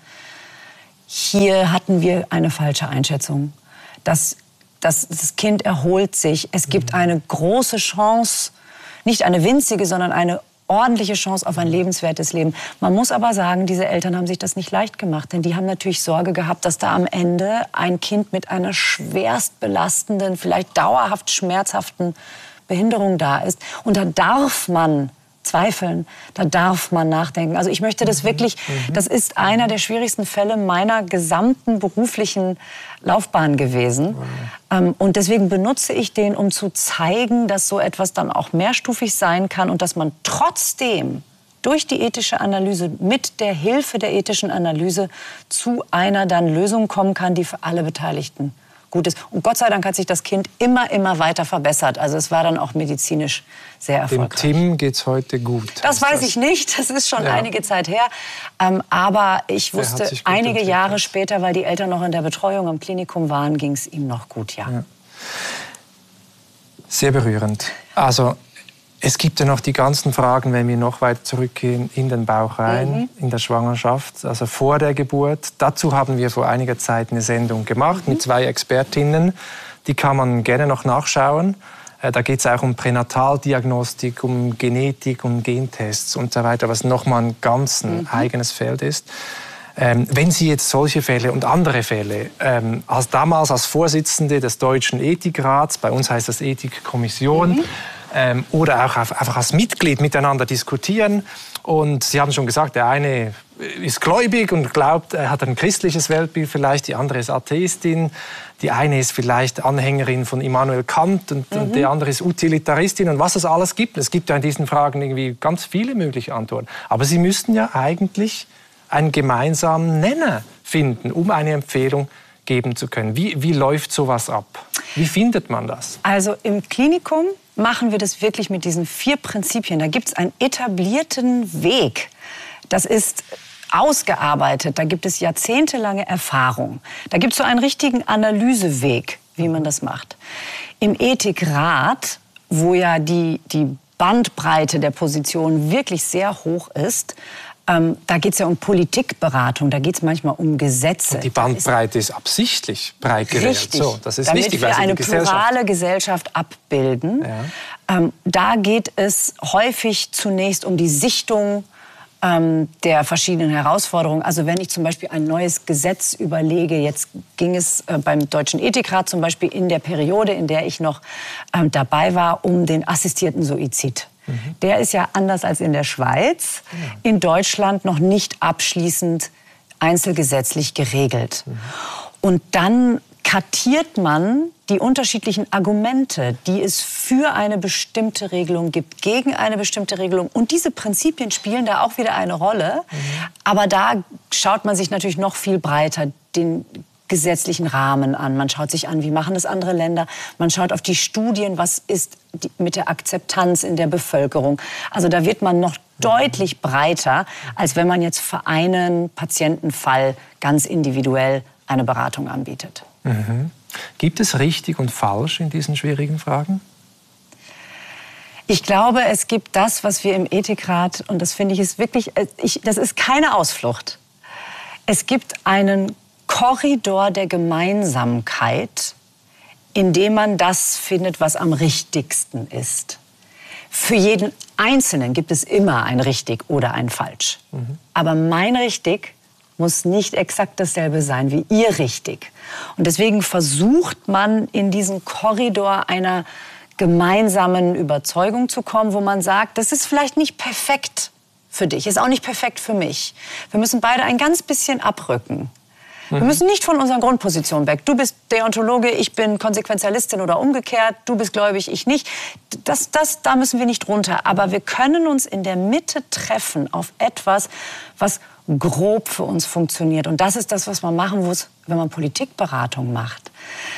hier hatten wir eine falsche Einschätzung. Das, das, das Kind erholt sich. Es gibt eine große Chance, nicht eine winzige, sondern eine ordentliche Chance auf ein lebenswertes Leben. Man muss aber sagen, diese Eltern haben sich das nicht leicht gemacht, denn die haben natürlich Sorge gehabt, dass da am Ende ein Kind mit einer schwerst belastenden, vielleicht dauerhaft schmerzhaften Behinderung da ist. Und da darf man zweifeln, da darf man nachdenken. Also ich möchte das wirklich, das ist einer der schwierigsten Fälle meiner gesamten beruflichen Laufbahn gewesen. Ähm, und deswegen benutze ich den, um zu zeigen, dass so etwas dann auch mehrstufig sein kann und dass man trotzdem durch die ethische Analyse, mit der Hilfe der ethischen Analyse zu einer dann Lösung kommen kann, die für alle Beteiligten gut ist. Und Gott sei Dank hat sich das Kind immer, immer weiter verbessert. Also es war dann auch medizinisch sehr erfolgreich. Dem Tim geht's heute gut. Das weiß das? ich nicht, das ist schon ja. einige Zeit her. Ähm, aber ich wusste, einige Jahre später, weil die Eltern noch in der Betreuung am Klinikum waren, ging es ihm noch gut, ja. ja. Sehr berührend. Also es gibt ja noch die ganzen Fragen, wenn wir noch weiter zurückgehen in den Bauch rein, mhm. in der Schwangerschaft, also vor der Geburt. Dazu haben wir vor einiger Zeit eine Sendung gemacht mhm. mit zwei Expertinnen. Die kann man gerne noch nachschauen. Da geht es auch um Pränataldiagnostik, um Genetik, um Gentests und so weiter, was nochmal ein ganz mhm. eigenes Feld ist. Ähm, wenn Sie jetzt solche Fälle und andere Fälle ähm, als damals als Vorsitzende des Deutschen Ethikrats, bei uns heißt das Ethikkommission, mhm. ähm, oder auch einfach als Mitglied miteinander diskutieren. Und Sie haben schon gesagt, der eine ist gläubig und glaubt, er hat ein christliches Weltbild vielleicht, die andere ist Atheistin, die eine ist vielleicht Anhängerin von Immanuel Kant und, mhm. und die andere ist Utilitaristin und was es alles gibt. Es gibt ja in diesen Fragen irgendwie ganz viele mögliche Antworten. Aber Sie müssten ja eigentlich einen gemeinsamen Nenner finden, um eine Empfehlung geben zu können. Wie, wie läuft sowas ab? Wie findet man das? Also im Klinikum machen wir das wirklich mit diesen vier Prinzipien. Da gibt es einen etablierten Weg. Das ist ausgearbeitet. Da gibt es jahrzehntelange Erfahrung. Da gibt es so einen richtigen Analyseweg, wie man das macht. Im Ethikrat, wo ja die, die Bandbreite der Positionen wirklich sehr hoch ist, Ähm, da geht es ja um Politikberatung, da geht es manchmal um Gesetze. Und die Bandbreite ist, ist absichtlich breit gewählt. Richtig, so, das ist damit wichtig, wir eine Gesellschaft plurale Gesellschaft abbilden. Ja. Ähm, da geht es häufig zunächst um die Sichtung ähm, der verschiedenen Herausforderungen. Also wenn ich zum Beispiel ein neues Gesetz überlege, jetzt ging es äh, beim Deutschen Ethikrat zum Beispiel in der Periode, in der ich noch ähm, dabei war, um den assistierten Suizid. Der ist ja anders als in der Schweiz, in Deutschland noch nicht abschließend einzelgesetzlich geregelt. Und dann kartiert man die unterschiedlichen Argumente, die es für eine bestimmte Regelung gibt, gegen eine bestimmte Regelung. Und diese Prinzipien spielen da auch wieder eine Rolle. Mhm. Aber da schaut man sich natürlich noch viel breiter den gesetzlichen Rahmen an. Man schaut sich an, wie machen das andere Länder. Man schaut auf die Studien, was ist die, mit der Akzeptanz in der Bevölkerung. Also da wird man noch deutlich breiter, als wenn man jetzt für einen Patientenfall ganz individuell eine Beratung anbietet. Mhm. Gibt es richtig und falsch in diesen schwierigen Fragen? Ich glaube, es gibt das, was wir im Ethikrat, und das finde ich ist wirklich, ich, das ist keine Ausflucht. Es gibt einen Korridor der Gemeinsamkeit, in dem man das findet, was am richtigsten ist. Für jeden Einzelnen gibt es immer ein richtig oder ein falsch. Mhm. Aber mein richtig muss nicht exakt dasselbe sein wie ihr richtig. Und deswegen versucht man in diesen Korridor einer gemeinsamen Überzeugung zu kommen, wo man sagt, das ist vielleicht nicht perfekt für dich, ist auch nicht perfekt für mich. Wir müssen beide ein ganz bisschen abrücken. Wir müssen nicht von unseren Grundpositionen weg. Du bist Deontologe, ich bin Konsequenzialistin oder umgekehrt. Du bist gläubig, ich nicht. Das, das, da müssen wir nicht runter. Aber wir können uns in der Mitte treffen auf etwas, was grob für uns funktioniert. Und das ist das, was man machen muss, wenn man Politikberatung macht.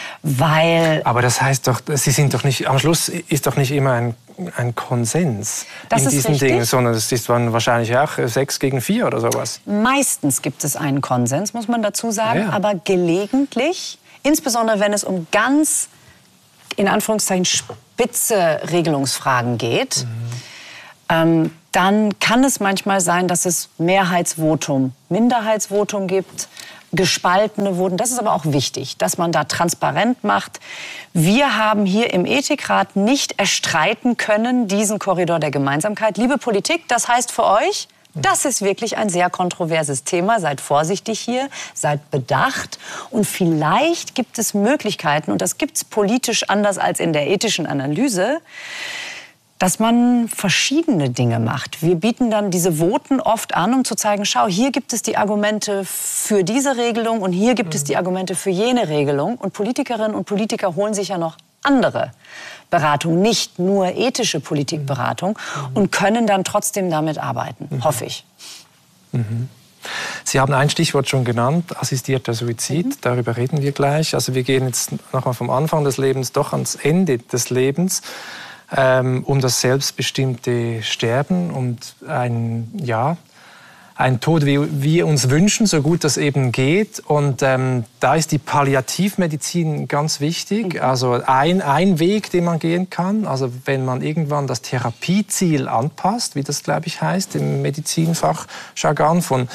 Weil Aber das heißt doch, Sie sind doch nicht, am Schluss ist doch nicht immer ein, ein Konsens das in ist diesen richtig. Dingen, sondern es ist dann wahrscheinlich auch sechs gegen vier oder sowas. Meistens gibt es einen Konsens, muss man dazu sagen, Ja. aber gelegentlich, insbesondere wenn es um ganz, in Anführungszeichen, spitze Regelungsfragen geht, mhm. ähm, dann kann es manchmal sein, dass es Mehrheitsvotum, Minderheitsvotum gibt, gespaltene Voten. Das ist aber auch wichtig, dass man da transparent macht. Wir haben hier im Ethikrat nicht erstreiten können, diesen Korridor der Gemeinsamkeit. Liebe Politik, das heißt für euch, das ist wirklich ein sehr kontroverses Thema. Seid vorsichtig hier, seid bedacht. Und vielleicht gibt es Möglichkeiten, und das gibt es politisch anders als in der ethischen Analyse, dass man verschiedene Dinge macht. Wir bieten dann diese Voten oft an, um zu zeigen, schau, hier gibt es die Argumente für diese Regelung und hier gibt es die Argumente für jene Regelung. Und Politikerinnen und Politiker holen sich ja noch andere Beratung, nicht nur ethische Politikberatung, und können dann trotzdem damit arbeiten, mhm. hoffe ich. Mhm. Sie haben ein Stichwort schon genannt, assistierter Suizid, mhm. darüber reden wir gleich. Also wir gehen jetzt nochmal vom Anfang des Lebens doch ans Ende des Lebens. Ähm, um das selbstbestimmte Sterben und ein, ja, ein Tod, wie wir uns wünschen, so gut das eben geht. Und ähm, da ist die Palliativmedizin ganz wichtig. Also ein, ein Weg, den man gehen kann. Also wenn man irgendwann das Therapieziel anpasst, wie das, glaube ich, heißt, im Medizinfachjargon von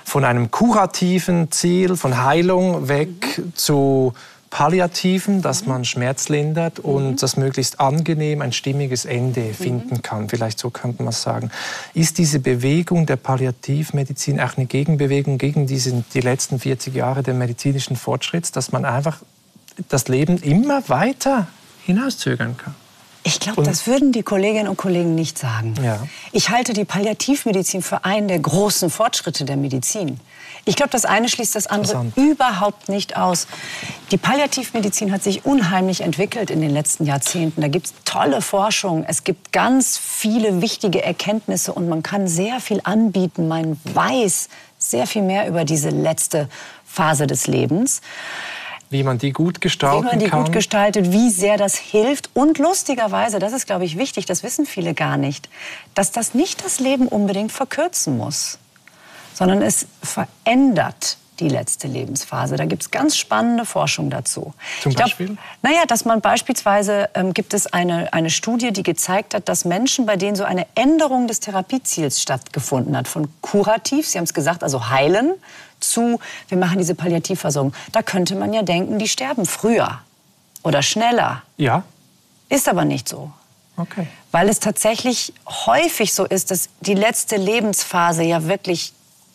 von einem kurativen Ziel, von Heilung weg mhm. zu Palliativen, dass man Schmerz lindert und mhm. das möglichst angenehm ein stimmiges Ende finden kann. Vielleicht so könnte man es sagen. Ist diese Bewegung der Palliativmedizin auch eine Gegenbewegung gegen diesen, die letzten vierzig Jahre des medizinischen Fortschritts, dass man einfach das Leben immer weiter hinauszögern kann? Ich glaube, das würden die Kolleginnen und Kollegen nicht sagen. Ja. Ich halte die Palliativmedizin für einen der großen Fortschritte der Medizin. Ich glaube, das eine schließt das andere überhaupt nicht aus. Die Palliativmedizin hat sich unheimlich entwickelt in den letzten Jahrzehnten. Da gibt es tolle Forschung, es gibt ganz viele wichtige Erkenntnisse und man kann sehr viel anbieten. Man weiß sehr viel mehr über diese letzte Phase des Lebens. Wie man die gut gestalten kann. Wie man die kann. gut gestaltet, wie sehr das hilft. Und lustigerweise, das ist, glaube ich, wichtig, das wissen viele gar nicht, dass das nicht das Leben unbedingt verkürzen muss, sondern es verändert die letzte Lebensphase. Da gibt es ganz spannende Forschung dazu. Zum ich glaub, Beispiel? Naja, dass man beispielsweise, ähm, gibt es eine, eine Studie, die gezeigt hat, dass Menschen, bei denen so eine Änderung des Therapieziels stattgefunden hat, von kurativ, Sie haben es gesagt, also heilen, zu, wir machen diese Palliativversorgung. Da könnte man ja denken, die sterben früher oder schneller. Ja. Ist aber nicht so. Okay. Weil es tatsächlich häufig so ist, dass die letzte Lebensphase ja wirklich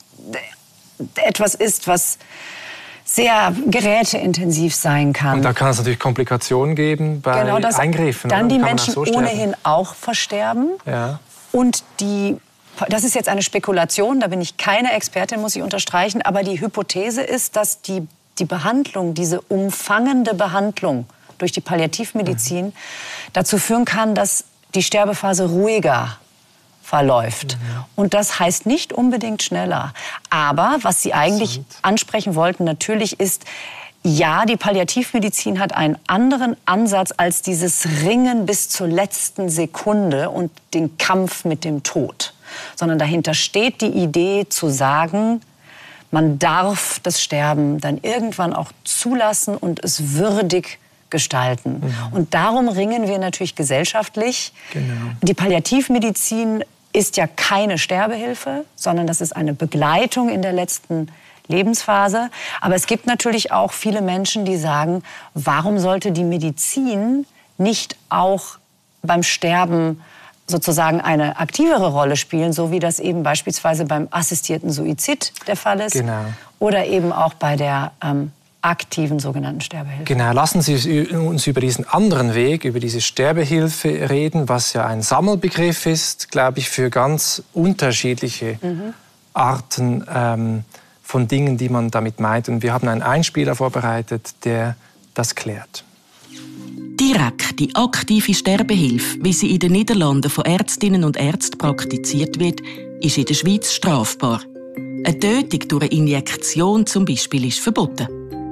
etwas ist, was sehr geräteintensiv sein kann. Und da kann es natürlich Komplikationen geben bei genau, dass Eingriffen. Dann die kann Menschen so ohnehin auch versterben. Ja. Und die, das ist jetzt eine Spekulation, da bin ich keine Expertin, muss ich unterstreichen, aber die Hypothese ist, dass die, die Behandlung, diese umfangende Behandlung durch die Palliativmedizin mhm. dazu führen kann, dass die Sterbephase ruhiger verläuft. Mhm. Und das heißt nicht unbedingt schneller. Aber was Sie eigentlich ansprechen wollten, natürlich ist, ja, die Palliativmedizin hat einen anderen Ansatz als dieses Ringen bis zur letzten Sekunde und den Kampf mit dem Tod. Sondern dahinter steht die Idee zu sagen, man darf das Sterben dann irgendwann auch zulassen und es würdig gestalten. Mhm. Und darum ringen wir natürlich gesellschaftlich. Genau. Die Palliativmedizin ist ja keine Sterbehilfe, sondern das ist eine Begleitung in der letzten Lebensphase. Aber es gibt natürlich auch viele Menschen, die sagen, warum sollte die Medizin nicht auch beim Sterben sozusagen eine aktivere Rolle spielen, so wie das eben beispielsweise beim assistierten Suizid der Fall ist. Genau. Oder eben auch bei der ähm, aktiven sogenannten Sterbehilfe. Genau, lassen Sie uns über diesen anderen Weg, über diese Sterbehilfe reden, was ja ein Sammelbegriff ist, glaube ich, für ganz unterschiedliche mhm. Arten ähm, von Dingen, die man damit meint. Und wir haben einen Einspieler vorbereitet, der das klärt. Direkte aktive Sterbehilfe, wie sie in den Niederlanden von Ärztinnen und Ärzten praktiziert wird, ist in der Schweiz strafbar. Eine Tötung durch eine Injektion zum Beispiel ist verboten.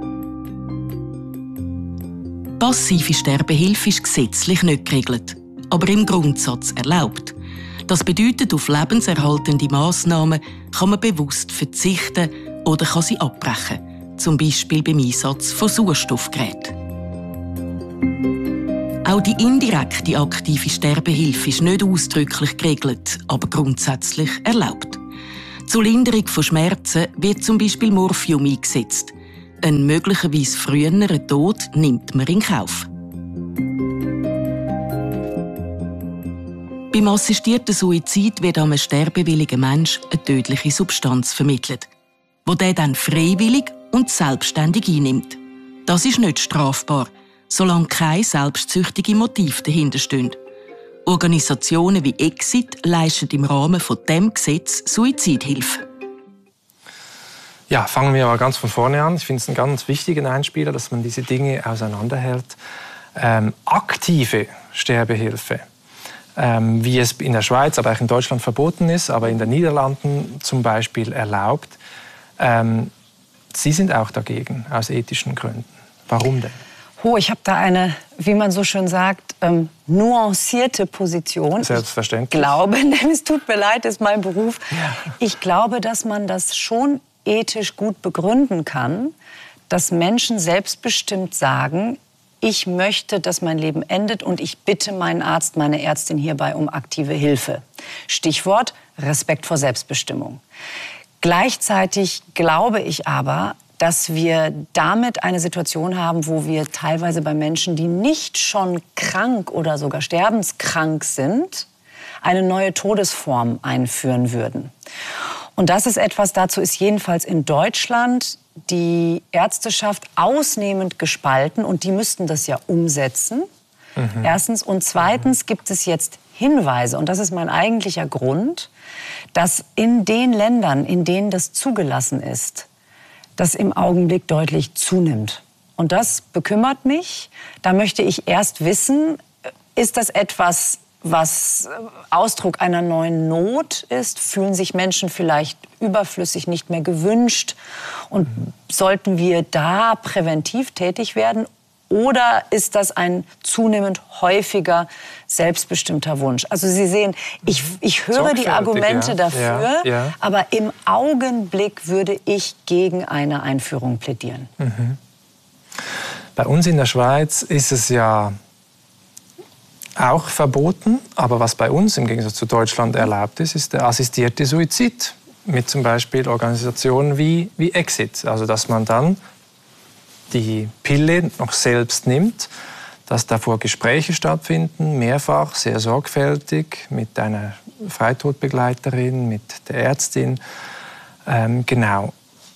Passive Sterbehilfe ist gesetzlich nicht geregelt, aber im Grundsatz erlaubt. Das bedeutet, auf lebenserhaltende Massnahmen kann man bewusst verzichten oder kann sie abbrechen, zum Beispiel beim Einsatz von Sauerstoffgeräten. Auch die indirekte aktive Sterbehilfe ist nicht ausdrücklich geregelt, aber grundsätzlich erlaubt. Zur Linderung von Schmerzen wird zum Beispiel Morphium eingesetzt. Ein möglicherweise früheren Tod nimmt man in Kauf. Beim assistierten Suizid wird einem sterbewilligen Mensch eine tödliche Substanz vermittelt, die der dann freiwillig und selbstständig einnimmt. Das ist nicht strafbar, solange kein selbstsüchtige Motiv dahinter stehen. Organisationen wie Exit leisten im Rahmen von diesem Gesetz Suizidhilfe. Ja, fangen wir mal ganz von vorne an. Ich finde es einen ganz wichtigen Einspieler, dass man diese Dinge auseinanderhält. Ähm, aktive Sterbehilfe, ähm, wie es in der Schweiz, aber auch in Deutschland verboten ist, aber in den Niederlanden zum Beispiel erlaubt. Ähm, Sie sind auch dagegen, aus ethischen Gründen. Warum denn? Oh, ich habe da eine, wie man so schön sagt, ähm, nuancierte Position. Selbstverständlich. Ich glaube, es tut mir leid, das ist mein Beruf. Ja. Ich glaube, dass man das schon ethisch gut begründen kann, dass Menschen selbstbestimmt sagen, ich möchte, dass mein Leben endet und ich bitte meinen Arzt, meine Ärztin hierbei um aktive Hilfe. Stichwort Respekt vor Selbstbestimmung. Gleichzeitig glaube ich aber, dass wir damit eine Situation haben, wo wir teilweise bei Menschen, die nicht schon krank oder sogar sterbenskrank sind, eine neue Todesform einführen würden. Und das ist etwas, dazu ist jedenfalls in Deutschland die Ärzteschaft ausnehmend gespalten und die müssten das ja umsetzen. Mhm. Erstens. Und zweitens gibt es jetzt Hinweise, und das ist mein eigentlicher Grund, dass in den Ländern, in denen das zugelassen ist, das im Augenblick deutlich zunimmt. Und das bekümmert mich. Da möchte ich erst wissen, ist das etwas, was Ausdruck einer neuen Not ist? Fühlen sich Menschen vielleicht überflüssig, nicht mehr gewünscht? Und sollten wir da präventiv tätig werden? Oder ist das ein zunehmend häufiger, selbstbestimmter Wunsch? Also Sie sehen, ich, ich höre die Argumente ja. dafür, ja, ja. aber im Augenblick würde ich gegen eine Einführung plädieren. Mhm. Bei uns in der Schweiz ist es ja auch verboten, aber was bei uns im Gegensatz zu Deutschland erlaubt ist, ist der assistierte Suizid mit zum Beispiel Organisationen wie, wie Exit. Also dass man dann die Pille noch selbst nimmt, dass davor Gespräche stattfinden, mehrfach, sehr sorgfältig, mit einer Freitodbegleiterin, mit der Ärztin. Ähm, genau.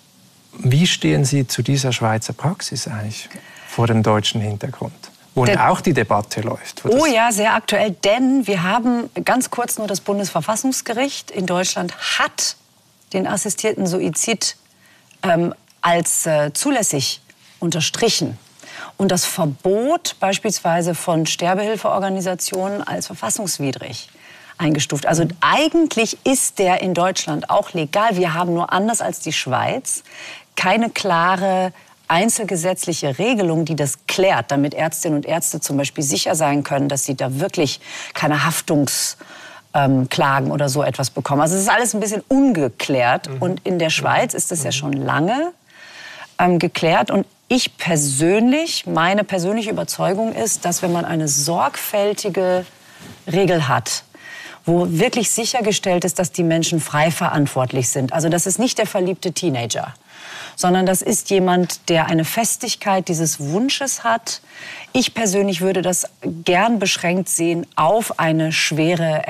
Wie stehen Sie zu dieser Schweizer Praxis eigentlich vor dem deutschen Hintergrund? Wo der, auch die Debatte läuft. Oh ja, sehr aktuell, denn wir haben ganz kurz nur das Bundesverfassungsgericht in Deutschland hat den assistierten Suizid ähm, als äh, zulässig unterstrichen und das Verbot beispielsweise von Sterbehilfeorganisationen als verfassungswidrig eingestuft. Also eigentlich ist der in Deutschland auch legal. Wir haben nur anders als die Schweiz keine klare einzelgesetzliche Regelung, die das klärt, damit Ärztinnen und Ärzte zum Beispiel sicher sein können, dass sie da wirklich keine Haftungsklagen oder so etwas bekommen. Also es ist alles ein bisschen ungeklärt. Mhm. Und in der Schweiz ist das mhm. ja schon lange ähm, geklärt. Und ich persönlich, meine persönliche Überzeugung ist, dass wenn man eine sorgfältige Regel hat, wo wirklich sichergestellt ist, dass die Menschen frei verantwortlich sind. Also das ist nicht der verliebte Teenager, sondern das ist jemand, der eine Festigkeit dieses Wunsches hat. Ich persönlich würde das gern beschränkt sehen auf eine schwere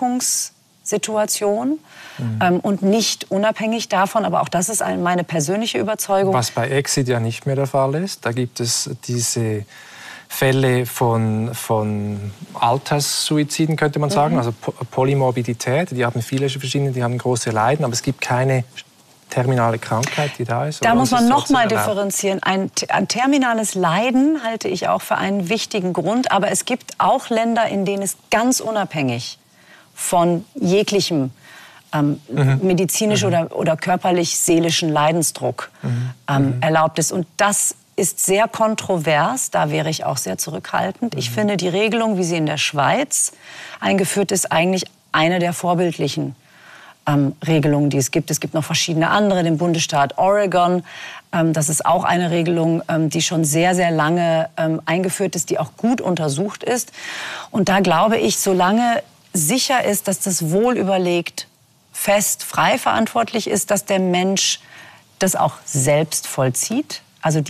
Erkrankungssituation mhm. ähm, und nicht unabhängig davon. Aber auch das ist meine persönliche Überzeugung. Was bei Exit ja nicht mehr der Fall ist. Da gibt es diese Fälle von, von Alterssuiziden, könnte man sagen, mhm. also Polymorbidität. Die haben viele verschiedene, die haben große Leiden, aber es gibt keine terminale Krankheit, die da ist. Da muss man noch mal differenzieren. Ein, ein terminales Leiden halte ich auch für einen wichtigen Grund, aber es gibt auch Länder, in denen es ganz unabhängig von jeglichem ähm, mhm. medizinisch mhm. oder, oder körperlich-seelischen Leidensdruck mhm. Ähm, mhm. erlaubt ist. Und das ist sehr kontrovers, da wäre ich auch sehr zurückhaltend. Mhm. Ich finde, die Regelung, wie sie in der Schweiz eingeführt ist, eigentlich eine der vorbildlichen ähm, Regelungen, die es gibt. Es gibt noch verschiedene andere, den Bundesstaat Oregon. Ähm, das ist auch eine Regelung, ähm, die schon sehr, sehr lange ähm, eingeführt ist, die auch gut untersucht ist. Und da glaube ich, solange sicher ist, dass das wohl überlegt, fest, frei verantwortlich ist, dass der Mensch das auch selbst vollzieht, also die